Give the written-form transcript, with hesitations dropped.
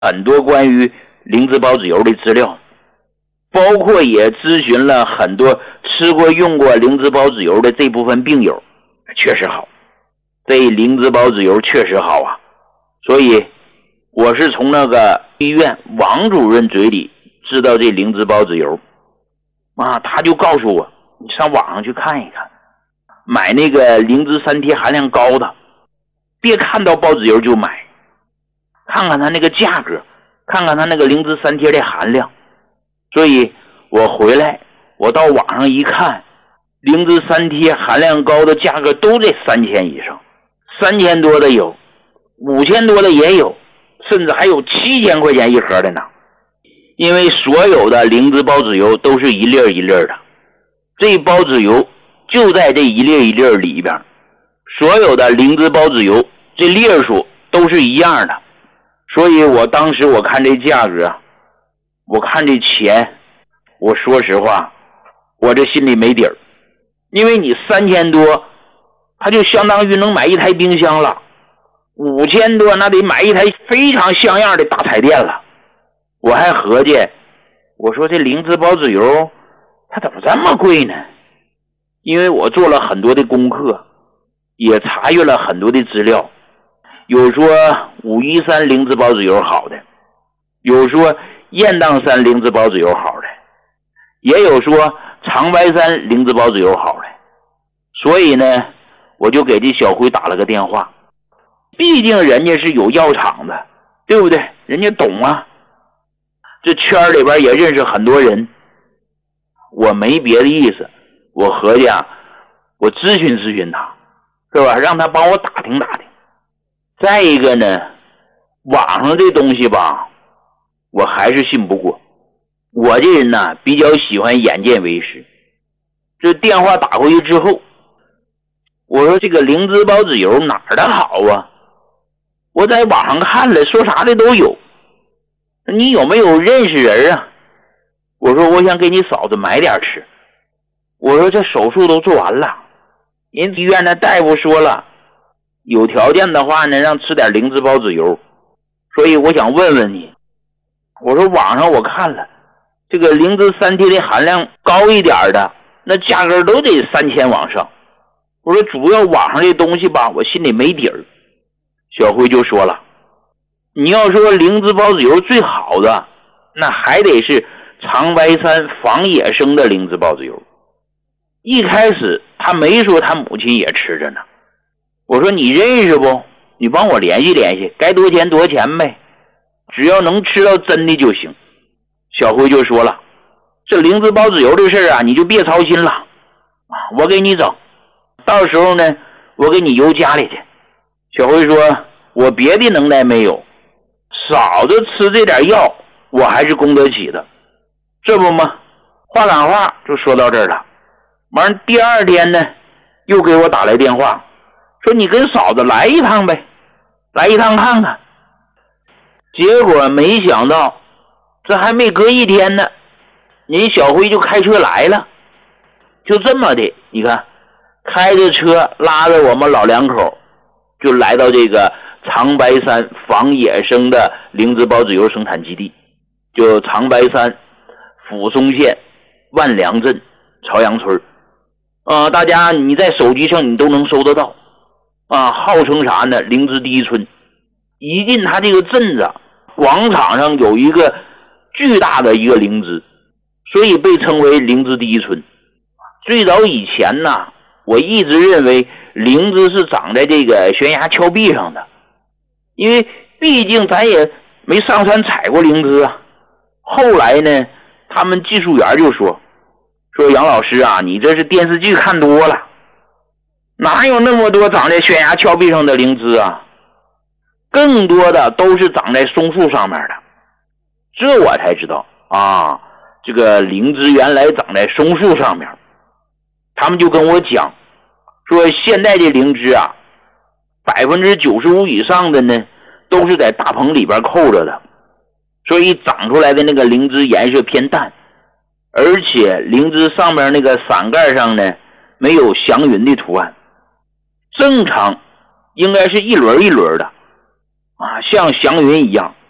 很多关于灵芝孢子油的资料，包括也咨询了很多吃过用过灵芝孢子油的这部分病友，确实好，这灵芝孢子油确实好啊。所以我是从那个医院王主任嘴里知道这灵芝孢子油啊，他就告诉我，你上网上去看一看，买那个灵芝3贴含量高的，别看到孢子油就买，看看它那个价格，看看它那个灵芝3贴的含量。所以我回来，我到网上一看，灵芝3贴含量高的价格都在3000以上，3000多的有，5000多的也有，甚至还有7000块钱一盒的呢。因为所有的灵芝孢子油都是一粒一粒的，这孢子油就在这一粒一粒里边，所有的灵芝孢子油这粒数都是一样的。所以我当时我看这价格，我看这钱，我说实话，我这心里没底儿。因为你3000多，它就相当于能买一台冰箱了，5000多那得买一台非常像样的大彩电了。我还合计，我说这灵芝孢子油它怎么这么贵呢？因为我做了很多的功课，也查阅了很多的资料，有说513灵芝孢子油好的，有说雁荡山灵芝孢子油好的，也有说长白山灵芝孢子油好的。所以呢，我就给这小辉打了个电话，毕竟人家是有药厂的，对不对？人家懂啊，这圈里边也认识很多人。我没别的意思，我合计啊，我咨询咨询他，是吧？让他帮我打听打听。再一个呢，网上这东西吧，我还是信不过。我这人呢，比较喜欢眼见为实。这电话打过去之后，我说这个灵芝孢子油哪儿的好啊？我在网上看了，说啥的都有。你有没有认识人啊？我说我想给你嫂子买点吃。我说这手术都做完了，人医院的大夫说了，有条件的话呢，让吃点灵芝孢子油。所以我想问问你，我说网上我看了，这个灵芝3贴的含量高一点的，那价格都得3000往上。我说主要网上这东西吧，我心里没底儿。小辉就说了，你要说灵芝孢子油最好的，那还得是长白山仿野生的灵芝孢子油。一开始他没说他母亲也吃着呢。我说你认识不？你帮我联系联系，该多钱多钱呗，只要能吃到真的就行。小辉就说了，这灵芝孢子油的事啊，你就别操心了，我给你整，到时候呢，我给你邮家里去。小辉说，我别的能耐没有，嫂子吃这点药，我还是供得起的。这不嘛，话赶话就说到这儿了。完第二天呢，又给我打来电话，说你跟嫂子来一趟呗，来一趟看看。结果没想到，这还没隔一天呢，您小辉就开车来了。就这么的，你看，开着车拉着我们老两口，就来到这个长白山仿野生的灵芝孢子油生产基地，就长白山抚松县万良镇朝阳村。大家你在手机上你都能搜得到啊，号称啥呢？灵芝第一村。一进他这个镇子，广场上有一个巨大的一个灵芝，所以被称为灵芝第一村。最早以前呢，我一直认为灵芝是长在这个悬崖峭壁上的，因为毕竟咱也没上山采过灵芝啊。后来呢，他们技术员就说杨老师啊，你这是电视剧看多了，哪有那么多长在悬崖峭壁上的灵芝啊？更多的都是长在松树上面的。这我才知道啊，这个灵芝原来长在松树上面。他们就跟我讲说，现在的灵芝啊，95%以上的呢都是在大棚里边扣着的，所以长出来的那个灵芝颜色偏淡，而且灵芝上面那个伞盖上呢没有祥云的图案，正常应该是一轮一轮的啊，像祥云一样。